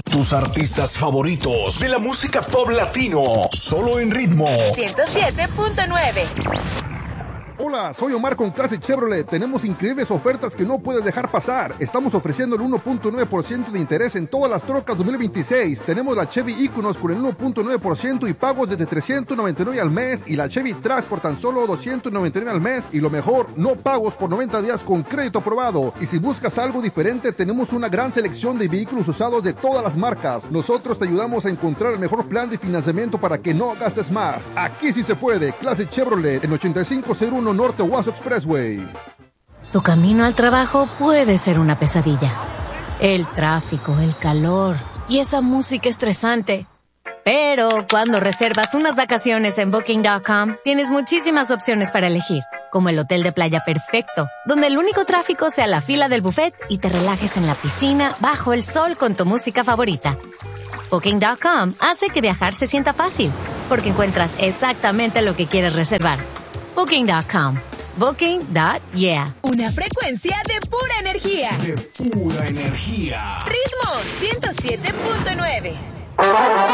Tus artistas favoritos de la música pop latino, solo en Ritmo 107.9. Hola, soy Omar con Classic Chevrolet. Tenemos increíbles ofertas que no puedes dejar pasar. Estamos ofreciendo el 1.9% de interés en todas las trocas 2026. Tenemos la Chevy Equinox con el 1.9% y pagos desde $399 al mes, y la Chevy Trax por tan solo $299 al mes, y lo mejor, no pagos por 90 días con crédito aprobado. Y si buscas algo diferente, tenemos una gran selección de vehículos usados de todas las marcas. Nosotros te ayudamos a encontrar el mejor plan de financiamiento para que no gastes más. Aquí sí se puede. Classic Chevrolet en 8501 Norte Owasso Expressway. Tu camino al trabajo puede ser una pesadilla. El tráfico, el calor y esa música estresante. Pero cuando reservas unas vacaciones en Booking.com, tienes muchísimas opciones para elegir, como el hotel de playa perfecto, donde el único tráfico sea la fila del buffet y te relajes en la piscina bajo el sol con tu música favorita. Booking.com hace que viajar se sienta fácil, porque encuentras exactamente lo que quieres reservar. Booking.com. Booking.yeah. Una frecuencia de pura energía. de pura energía. Ritmo 107.9.